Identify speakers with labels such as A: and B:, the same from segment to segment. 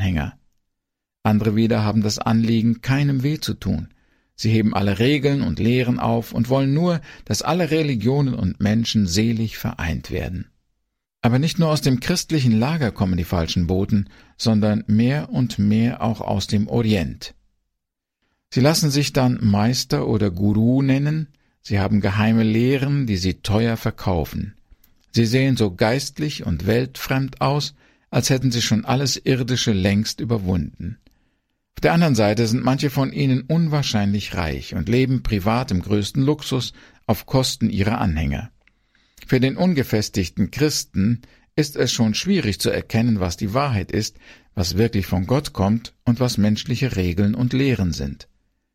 A: Anhänger. Andere wieder haben das Anliegen, keinem weh zu tun. Sie heben alle Regeln und Lehren auf und wollen nur, dass alle Religionen und Menschen selig vereint werden. Aber nicht nur aus dem christlichen Lager kommen die falschen Boten, sondern mehr und mehr auch aus dem Orient. Sie lassen sich dann Meister oder Guru nennen, sie haben geheime Lehren, die sie teuer verkaufen. Sie sehen so geistlich und weltfremd aus, als hätten sie schon alles Irdische längst überwunden. Auf der anderen Seite sind manche von ihnen unwahrscheinlich reich und leben privat im größten Luxus auf Kosten ihrer Anhänger. Für den ungefestigten Christen ist es schon schwierig zu erkennen, was die Wahrheit ist, was wirklich von Gott kommt und was menschliche Regeln und Lehren sind.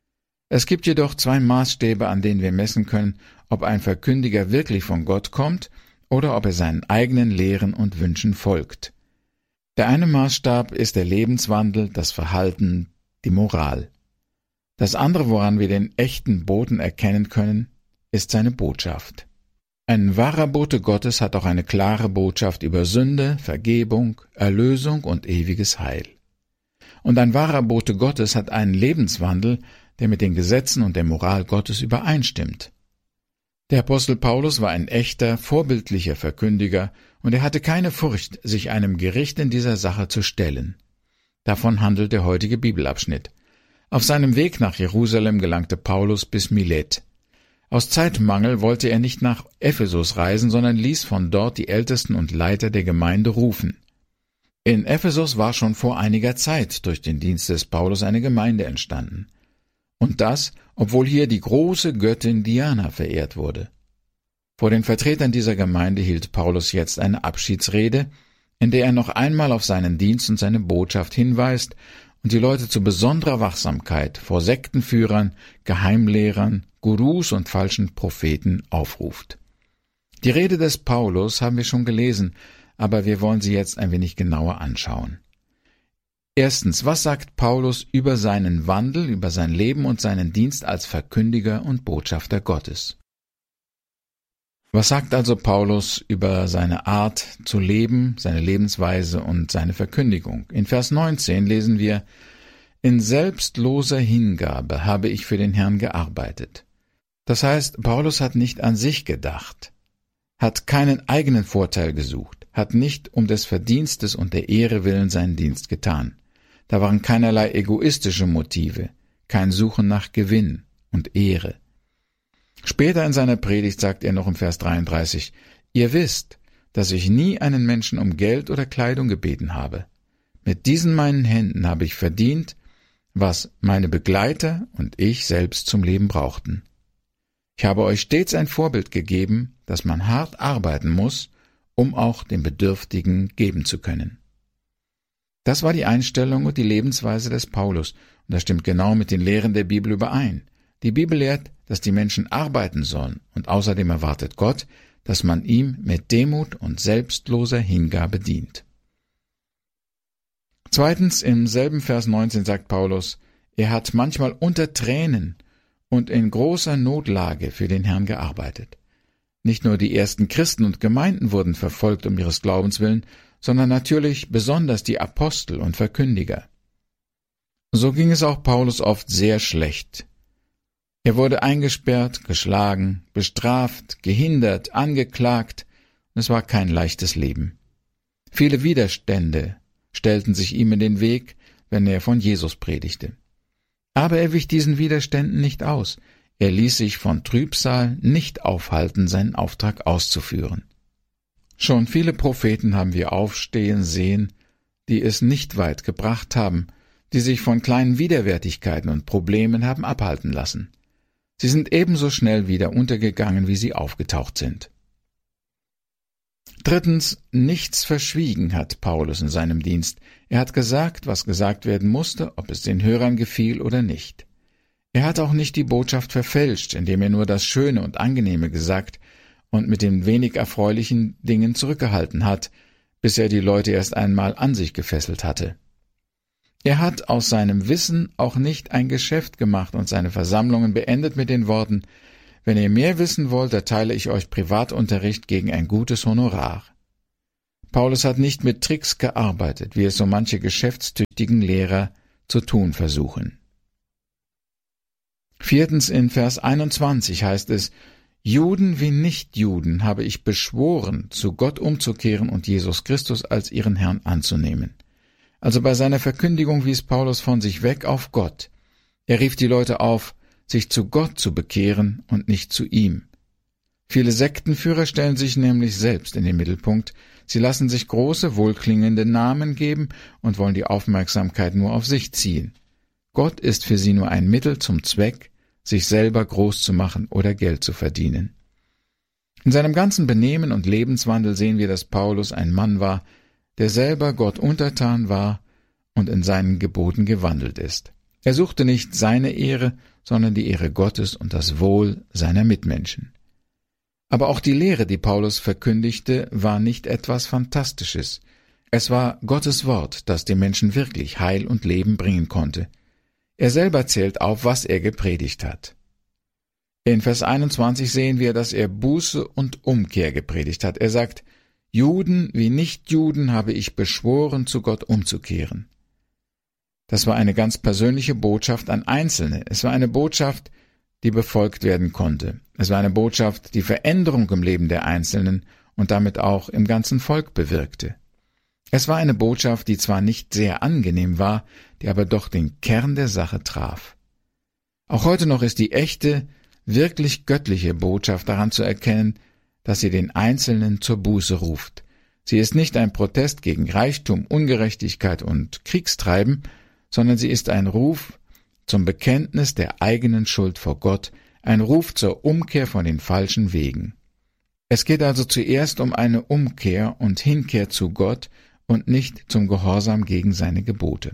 A: Es gibt jedoch zwei Maßstäbe, an denen wir messen können, ob ein Verkündiger wirklich von Gott kommt oder ob er seinen eigenen Lehren und Wünschen folgt. Der eine Maßstab ist der Lebenswandel, das Verhalten, die Moral. Das andere, woran wir den echten Boten erkennen können, ist seine Botschaft. Ein wahrer Bote Gottes hat auch eine klare Botschaft über Sünde, Vergebung, Erlösung und ewiges Heil. Und ein wahrer Bote Gottes hat einen Lebenswandel, der mit den Gesetzen und der Moral Gottes übereinstimmt. Der Apostel Paulus war ein echter, vorbildlicher Verkündiger, und er hatte keine Furcht, sich einem Gericht in dieser Sache zu stellen. Davon handelt der heutige Bibelabschnitt. Auf seinem Weg nach Jerusalem gelangte Paulus bis Milet. Aus Zeitmangel wollte er nicht nach Ephesus reisen, sondern ließ von dort die Ältesten und Leiter der Gemeinde rufen. In Ephesus war schon vor einiger Zeit durch den Dienst des Paulus eine Gemeinde entstanden. Und das, obwohl hier die große Göttin Diana verehrt wurde. Vor den Vertretern dieser Gemeinde hielt Paulus jetzt eine Abschiedsrede, in der er noch einmal auf seinen Dienst und seine Botschaft hinweist und die Leute zu besonderer Wachsamkeit vor Sektenführern, Geheimlehrern, Gurus und falschen Propheten aufruft. Die Rede des Paulus haben wir schon gelesen, aber wir wollen sie jetzt ein wenig genauer anschauen. Erstens, was sagt Paulus über seinen Wandel, über sein Leben und seinen Dienst als Verkündiger und Botschafter Gottes? Was sagt also Paulus über seine Art zu leben, seine Lebensweise und seine Verkündigung? In Vers 19 lesen wir: In selbstloser Hingabe habe ich für den Herrn gearbeitet. Das heißt, Paulus hat nicht an sich gedacht, hat keinen eigenen Vorteil gesucht, hat nicht um des Verdienstes und der Ehre willen seinen Dienst getan. Da waren keinerlei egoistische Motive, kein Suchen nach Gewinn und Ehre. Später in seiner Predigt sagt er noch im Vers 33, Ihr wisst, dass ich nie einen Menschen um Geld oder Kleidung gebeten habe. Mit diesen meinen Händen habe ich verdient, was meine Begleiter und ich selbst zum Leben brauchten. Ich habe euch stets ein Vorbild gegeben, dass man hart arbeiten muss, um auch den Bedürftigen geben zu können. Das war die Einstellung und die Lebensweise des Paulus, und das stimmt genau mit den Lehren der Bibel überein. Die Bibel lehrt, dass die Menschen arbeiten sollen, und außerdem erwartet Gott, dass man ihm mit Demut und selbstloser Hingabe dient. Zweitens, im selben Vers 19 sagt Paulus, er hat manchmal unter Tränen und in großer Notlage für den Herrn gearbeitet. Nicht nur die ersten Christen und Gemeinden wurden verfolgt um ihres Glaubens willen, sondern natürlich besonders die Apostel und Verkündiger. So ging es auch Paulus oft sehr schlecht. Er wurde eingesperrt, geschlagen, bestraft, gehindert, angeklagt, und es war kein leichtes Leben. Viele Widerstände stellten sich ihm in den Weg, wenn er von Jesus predigte. Aber er wich diesen Widerständen nicht aus. Er ließ sich von Trübsal nicht aufhalten, seinen Auftrag auszuführen. Schon viele Propheten haben wir aufstehen sehen, die es nicht weit gebracht haben, die sich von kleinen Widerwärtigkeiten und Problemen haben abhalten lassen. Sie sind ebenso schnell wieder untergegangen, wie sie aufgetaucht sind. Drittens, nichts verschwiegen hat Paulus in seinem Dienst. Er hat gesagt, was gesagt werden musste, ob es den Hörern gefiel oder nicht. Er hat auch nicht die Botschaft verfälscht, indem er nur das Schöne und Angenehme gesagt und mit den wenig erfreulichen Dingen zurückgehalten hat, bis er die Leute erst einmal an sich gefesselt hatte. Er hat aus seinem Wissen auch nicht ein Geschäft gemacht und seine Versammlungen beendet mit den Worten: Wenn ihr mehr wissen wollt, erteile ich euch Privatunterricht gegen ein gutes Honorar. Paulus hat nicht mit Tricks gearbeitet, wie es so manche geschäftstüchtigen Lehrer zu tun versuchen. 4. in Vers 21 heißt es: Juden wie Nichtjuden habe ich beschworen, zu Gott umzukehren und Jesus Christus als ihren Herrn anzunehmen. Also bei seiner Verkündigung wies Paulus von sich weg auf Gott. Er rief die Leute auf, sich zu Gott zu bekehren und nicht zu ihm. Viele Sektenführer stellen sich nämlich selbst in den Mittelpunkt. Sie lassen sich große, wohlklingende Namen geben und wollen die Aufmerksamkeit nur auf sich ziehen. Gott ist für sie nur ein Mittel zum Zweck, sich selber groß zu machen oder Geld zu verdienen. In seinem ganzen Benehmen und Lebenswandel sehen wir, dass Paulus ein Mann war, der selber Gott untertan war und in seinen Geboten gewandelt ist. Er suchte nicht seine Ehre, sondern die Ehre Gottes und das Wohl seiner Mitmenschen. Aber auch die Lehre, die Paulus verkündigte, war nicht etwas Fantastisches. Es war Gottes Wort, das den Menschen wirklich Heil und Leben bringen konnte. Er selber zählt auf, was er gepredigt hat. In Vers 21 sehen wir, dass er Buße und Umkehr gepredigt hat. Er sagt: Juden wie Nichtjuden habe ich beschworen, zu Gott umzukehren. Das war eine ganz persönliche Botschaft an Einzelne. Es war eine Botschaft, die befolgt werden konnte. Es war eine Botschaft, die Veränderung im Leben der Einzelnen und damit auch im ganzen Volk bewirkte. Es war eine Botschaft, die zwar nicht sehr angenehm war, die aber doch den Kern der Sache traf. Auch heute noch ist die echte, wirklich göttliche Botschaft daran zu erkennen, dass sie den Einzelnen zur Buße ruft. Sie ist nicht ein Protest gegen Reichtum, Ungerechtigkeit und Kriegstreiben, sondern sie ist ein Ruf zum Bekenntnis der eigenen Schuld vor Gott, ein Ruf zur Umkehr von den falschen Wegen. Es geht also zuerst um eine Umkehr und Hinkehr zu Gott und nicht zum Gehorsam gegen seine Gebote.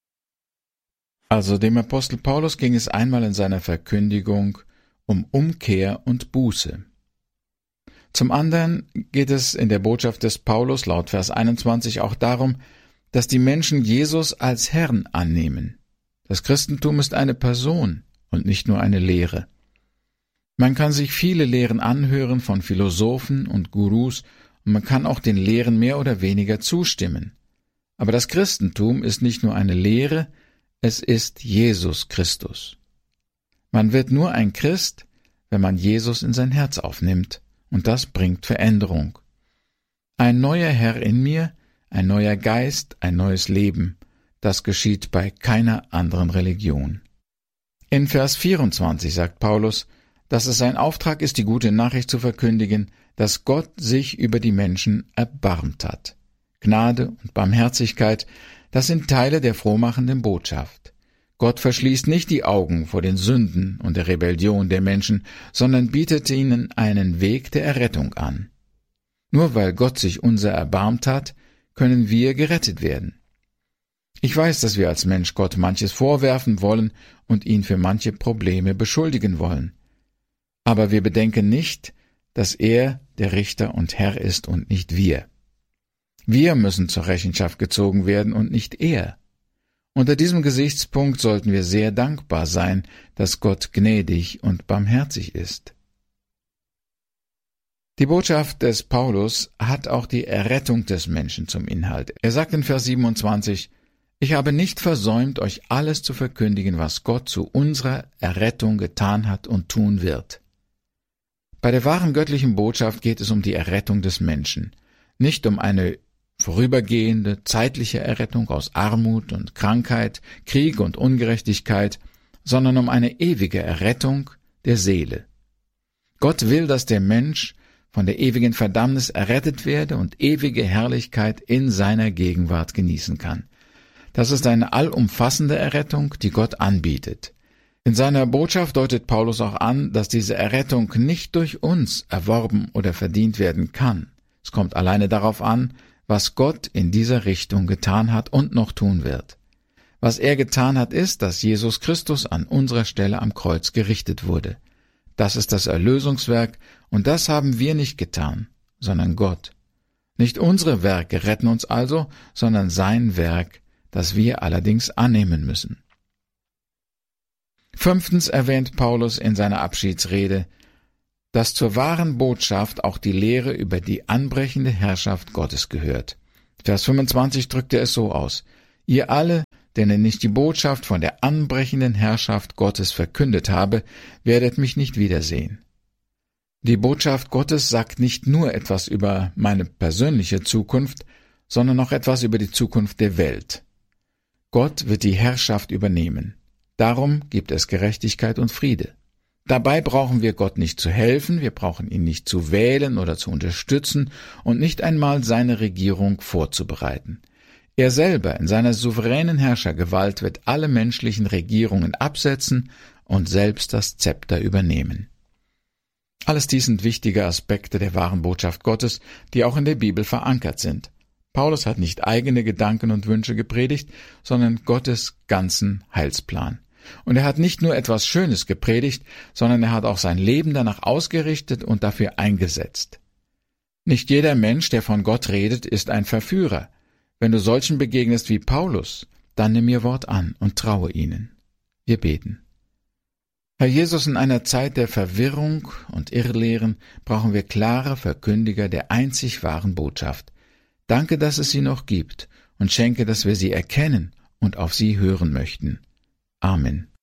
A: Also dem Apostel Paulus ging es einmal in seiner Verkündigung um Umkehr und Buße. Zum anderen geht es in der Botschaft des Paulus laut Vers 21 auch darum, dass die Menschen Jesus als Herrn annehmen. Das Christentum ist eine Person und nicht nur eine Lehre. Man kann sich viele Lehren anhören von Philosophen und Gurus und man kann auch den Lehren mehr oder weniger zustimmen. Aber das Christentum ist nicht nur eine Lehre, es ist Jesus Christus. Man wird nur ein Christ, wenn man Jesus in sein Herz aufnimmt, und das bringt Veränderung. Ein neuer Herr in mir, ein neuer Geist, ein neues Leben, das geschieht bei keiner anderen Religion. In Vers 24 sagt Paulus, dass es sein Auftrag ist, die gute Nachricht zu verkündigen, dass Gott sich über die Menschen erbarmt hat. Gnade und Barmherzigkeit, das sind Teile der frohmachenden Botschaft. Gott verschließt nicht die Augen vor den Sünden und der Rebellion der Menschen, sondern bietet ihnen einen Weg der Errettung an. Nur weil Gott sich unser erbarmt hat, können wir gerettet werden. Ich weiß, dass wir als Mensch Gott manches vorwerfen wollen und ihn für manche Probleme beschuldigen wollen. Aber wir bedenken nicht, dass er der Richter und Herr ist und nicht wir. Wir müssen zur Rechenschaft gezogen werden und nicht er. Unter diesem Gesichtspunkt sollten wir sehr dankbar sein, dass Gott gnädig und barmherzig ist. Die Botschaft des Paulus hat auch die Errettung des Menschen zum Inhalt. Er sagt in Vers 27, Ich habe nicht versäumt, euch alles zu verkündigen, was Gott zu unserer Errettung getan hat und tun wird. Bei der wahren göttlichen Botschaft geht es um die Errettung des Menschen, nicht um eine vorübergehende, zeitliche Errettung aus Armut und Krankheit, Krieg und Ungerechtigkeit, sondern um eine ewige Errettung der Seele. Gott will, dass der Mensch von der ewigen Verdammnis errettet werde und ewige Herrlichkeit in seiner Gegenwart genießen kann. Das ist eine allumfassende Errettung, die Gott anbietet. In seiner Botschaft deutet Paulus auch an, dass diese Errettung nicht durch uns erworben oder verdient werden kann. Es kommt alleine darauf an, was Gott in dieser Richtung getan hat und noch tun wird. Was er getan hat, ist, dass Jesus Christus an unserer Stelle am Kreuz gerichtet wurde. Das ist das Erlösungswerk, und das haben wir nicht getan, sondern Gott. Nicht unsere Werke retten uns also, sondern sein Werk, das wir allerdings annehmen müssen. 5. erwähnt Paulus in seiner Abschiedsrede, dass zur wahren Botschaft auch die Lehre über die anbrechende Herrschaft Gottes gehört. Vers 25 drückt er es so aus: Ihr alle, denen ich die Botschaft von der anbrechenden Herrschaft Gottes verkündet habe, werdet mich nicht wiedersehen. Die Botschaft Gottes sagt nicht nur etwas über meine persönliche Zukunft, sondern auch etwas über die Zukunft der Welt. Gott wird die Herrschaft übernehmen. Darum gibt es Gerechtigkeit und Friede. Dabei brauchen wir Gott nicht zu helfen, wir brauchen ihn nicht zu wählen oder zu unterstützen und nicht einmal seine Regierung vorzubereiten. Er selber in seiner souveränen Herrschergewalt wird alle menschlichen Regierungen absetzen und selbst das Zepter übernehmen. Alles dies sind wichtige Aspekte der wahren Botschaft Gottes, die auch in der Bibel verankert sind. Paulus hat nicht eigene Gedanken und Wünsche gepredigt, sondern Gottes ganzen Heilsplan. Und er hat nicht nur etwas Schönes gepredigt, sondern er hat auch sein Leben danach ausgerichtet und dafür eingesetzt. Nicht jeder Mensch, der von Gott redet, ist ein Verführer. Wenn du solchen begegnest wie Paulus, dann nimm ihr Wort an und traue ihnen. Wir beten. Herr Jesus, in einer Zeit der Verwirrung und Irrlehren brauchen wir klare Verkündiger der einzig wahren Botschaft. Danke, dass es sie noch gibt, und schenke, dass wir sie erkennen und auf sie hören möchten. Amen.